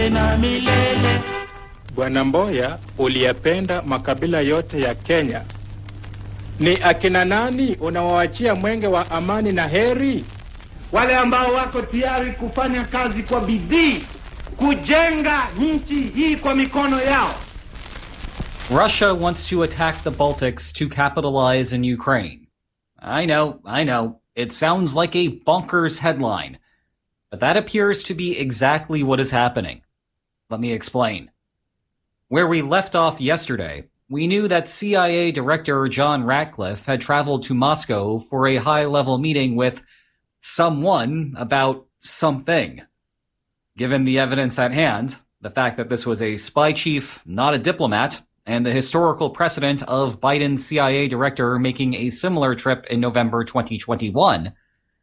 na milele. Bwana Mboya, uliyapenda makabila yote ya Kenya. Ni akina nani unawaachia mwenge wa amani na heri? Wale ambao wako tayari kufanya kazi kwa bidii kujenga nchi hii kwa mikono yao. Russia wants to attack the Baltics to capitalize in Ukraine. I know. It sounds like a bonkers headline. But that appears to be exactly what is happening. Let me explain. Where we left off yesterday, we knew that CIA Director John Ratcliffe had traveled to Moscow for a high-level meeting with someone about something. Given the evidence at hand, the fact that this was a spy chief, not a diplomat, and the historical precedent of Biden's CIA director making a similar trip in November 2021,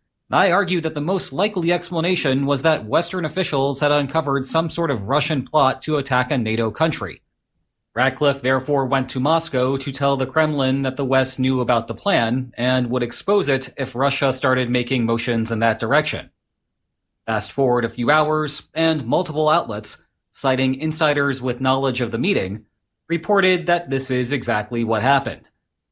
I argued that the most likely explanation was that Western officials had uncovered some sort of Russian plot to attack a NATO country. Ratcliffe therefore went to Moscow to tell the Kremlin that the West knew about the plan and would expose it if Russia started making motions in that direction. Fast forward a few hours, and multiple outlets, citing insiders with knowledge of the meeting, reported that this is exactly what happened.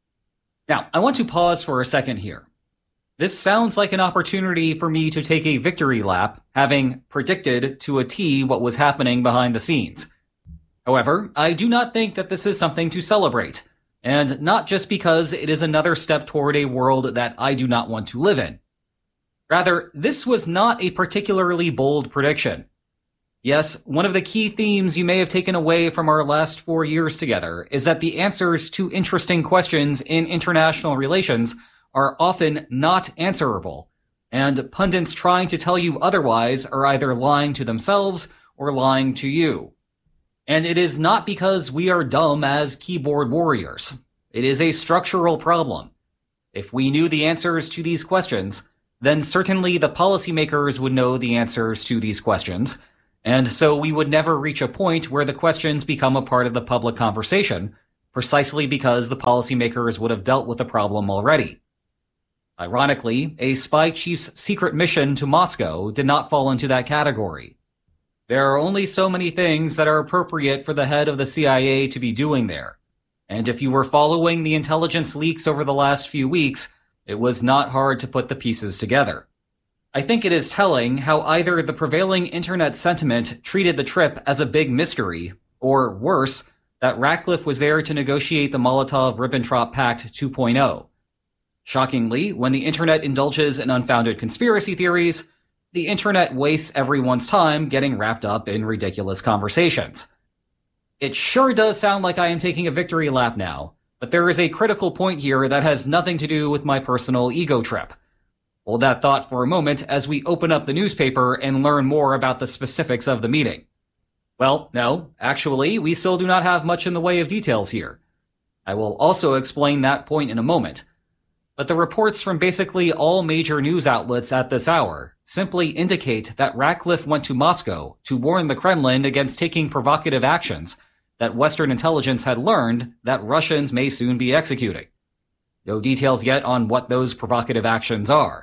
Now, I want to pause for a second here. This sounds like an opportunity for me to take a victory lap, having predicted to a T what was happening behind the scenes. However, I do not think that this is something to celebrate, and not just because it is another step toward a world that I do not want to live in. Rather, this was not a particularly bold prediction. Yes, one of the key themes you may have taken away from our last 4 years together is that the answers to interesting questions in international relations are often not answerable, and pundits trying to tell you otherwise are either lying to themselves or lying to you. And it is not because we are dumb as keyboard warriors. It is a structural problem. If we knew the answers to these questions, then certainly the policymakers would know the answers to these questions, and so we would never reach a point where the questions become a part of the public conversation, precisely because the policymakers would have dealt with the problem already. Ironically, a spy chief's secret mission to Moscow did not fall into that category. There are only so many things that are appropriate for the head of the CIA to be doing there, and if you were following the intelligence leaks over the last few weeks, it was not hard to put the pieces together. I think it is telling how either the prevailing internet sentiment treated the trip as a big mystery, or worse, that Ratcliffe was there to negotiate the Molotov-Ribbentrop Pact 2.0. Shockingly, when the internet indulges in unfounded conspiracy theories, the internet wastes everyone's time getting wrapped up in ridiculous conversations. It sure does sound like I am taking a victory lap now, but there is a critical point here that has nothing to do with my personal ego trip. Hold that thought for a moment as we open up the newspaper and learn more about the specifics of the meeting. Well, no, actually, we still do not have much in the way of details here. I will also explain that point in a moment. But the reports from basically all major news outlets at this hour simply indicate that Ratcliffe went to Moscow to warn the Kremlin against taking provocative actions that Western intelligence had learned that Russians may soon be executing. No details yet on what those provocative actions are.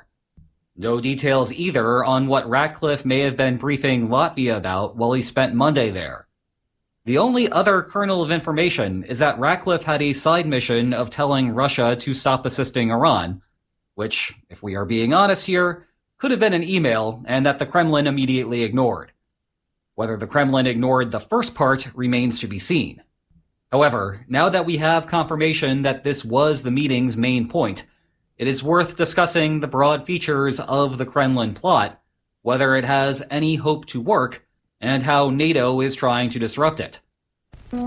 No details either on what Ratcliffe may have been briefing Latvia about while he spent Monday there. The only other kernel of information is that Ratcliffe had a side mission of telling Russia to stop assisting Iran, which, if we are being honest here, could have been an email and that the Kremlin immediately ignored. Whether the Kremlin ignored the first part remains to be seen. However, now that we have confirmation that this was the meeting's main point, it is worth discussing the broad features of the Kremlin plot, whether it has any hope to work, and how NATO is trying to disrupt it.